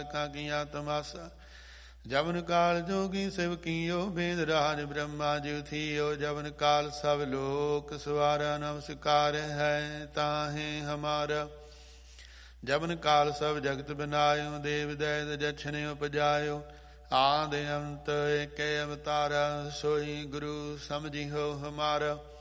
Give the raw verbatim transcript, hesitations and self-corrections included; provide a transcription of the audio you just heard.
का किया तमासा। जवन काल जोगी शिव कियो वेद राज ब्रह्मा जी थियो। जवन काल सब लोक सवारा नमस्कार है ताहे हमारा। जवन काल सब जगत बनायो देव दैत जछन उपजायो। आदि अंत एक अवतारा सोई गुरु समझिहो हमारा।